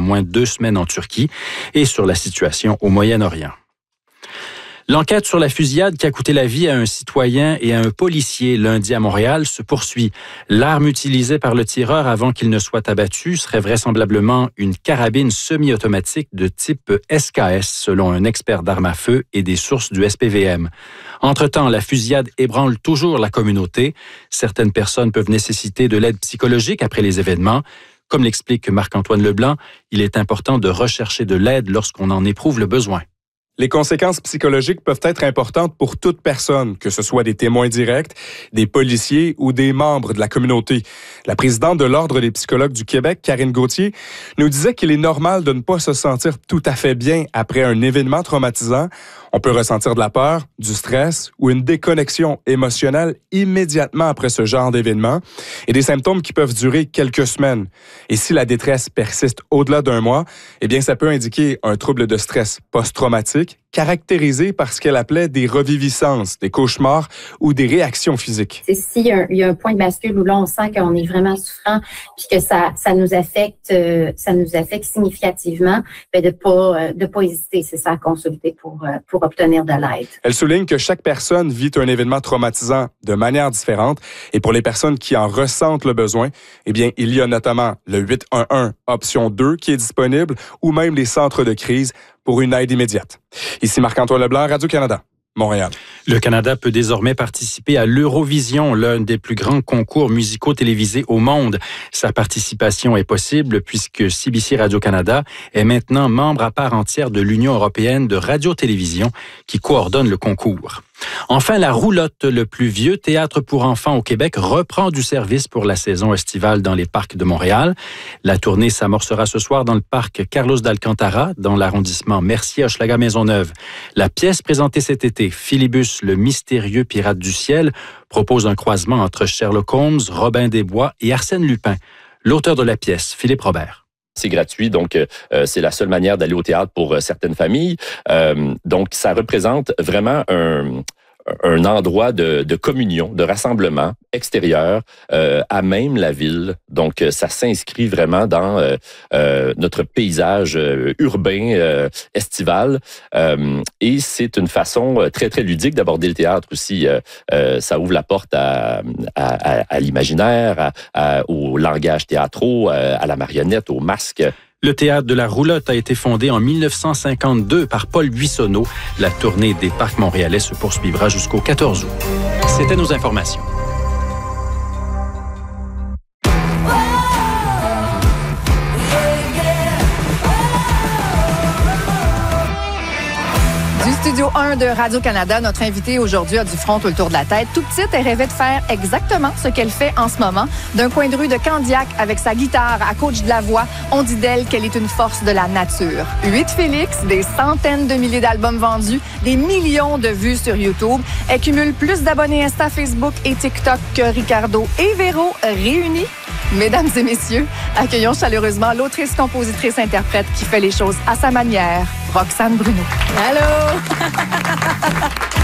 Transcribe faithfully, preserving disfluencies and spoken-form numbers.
moins deux semaines en Turquie et sur la situation au Moyen-Orient. L'enquête sur la fusillade qui a coûté la vie à un citoyen et à un policier lundi à Montréal se poursuit. L'arme utilisée par le tireur avant qu'il ne soit abattu serait vraisemblablement une carabine semi-automatique de type S K S, selon un expert d'armes à feu et des sources du S P V M. Entre-temps, la fusillade ébranle toujours la communauté. Certaines personnes peuvent nécessiter de l'aide psychologique après les événements. Comme l'explique Marc-Antoine Leblanc, il est important de rechercher de l'aide lorsqu'on en éprouve le besoin. Les conséquences psychologiques peuvent être importantes pour toute personne, que ce soit des témoins directs, des policiers ou des membres de la communauté. La présidente de l'Ordre des psychologues du Québec, Karine Gauthier, nous disait qu'il est normal de ne pas se sentir tout à fait bien après un événement traumatisant. On peut ressentir de la peur, du stress ou une déconnexion émotionnelle immédiatement après ce genre d'événement et des symptômes qui peuvent durer quelques semaines. Et si la détresse persiste au-delà d'un mois, eh bien, ça peut indiquer un trouble de stress post-traumatique caractérisé par ce qu'elle appelait des reviviscences, des cauchemars ou des réactions physiques. C'est s'il y a un, il y a un point de bascule où là, on sent qu'on est vraiment souffrant puis que ça, ça nous affecte, euh, ça nous affecte significativement, ben de pas, euh, de pas hésiter, c'est ça, à consulter pour, euh, pour obtenir de l'aide. Elle souligne que chaque personne vit un événement traumatisant de manière différente et pour les personnes qui en ressentent le besoin, eh bien, il y a notamment le huit un un option deux qui est disponible ou même les centres de crise pour une aide immédiate. Ici Marc-Antoine Leblanc, Radio-Canada, Montréal. Le Canada peut désormais participer à l'Eurovision, l'un des plus grands concours musicaux télévisés au monde. Sa participation est possible puisque C B C Radio-Canada est maintenant membre à part entière de l'Union européenne de radio-télévision qui coordonne le concours. Enfin, la Roulotte, le plus vieux théâtre pour enfants au Québec, reprend du service pour la saison estivale dans les parcs de Montréal. La tournée s'amorcera ce soir dans le parc Carlos d'Alcantara, dans l'arrondissement Mercier-Hochelaga-Maisonneuve. La pièce présentée cet été, Philibus, le mystérieux pirate du ciel, propose un croisement entre Sherlock Holmes, Robin des Bois et Arsène Lupin. L'auteur de la pièce, Philippe Robert. C'est gratuit, donc euh, c'est la seule manière d'aller au théâtre pour euh, certaines familles. Euh, donc, ça représente vraiment un, un endroit de, de communion, de rassemblement extérieur euh, à même la ville. Donc, ça s'inscrit vraiment dans euh, euh, notre paysage euh, urbain euh, estival. Euh, et c'est une façon très, très ludique d'aborder le théâtre aussi. Euh, euh, ça ouvre la porte à, à, à, à l'imaginaire, à, à, au langage théâtraux, à, à la marionnette, au masque. Le théâtre de la Roulotte a été fondé en mille neuf cent cinquante-deux par Paul Buissonneau. La tournée des parcs montréalais se poursuivra jusqu'au quatorze août. C'était nos informations. Studio un de Radio-Canada, notre invitée aujourd'hui a du front tout le tour de la tête. Tout petite, elle rêvait de faire exactement ce qu'elle fait en ce moment. D'un coin de rue de Candiac, avec sa guitare, à coach de la voix, on dit d'elle qu'elle est une force de la nature. Huit Félix, des centaines de milliers d'albums vendus, des millions de vues sur YouTube. Elle cumule plus d'abonnés Insta, Facebook et TikTok que Ricardo et Véro réunis. Mesdames et messieurs, accueillons chaleureusement l'autrice, compositrice, interprète qui fait les choses à sa manière, Roxane Bruno. Allô!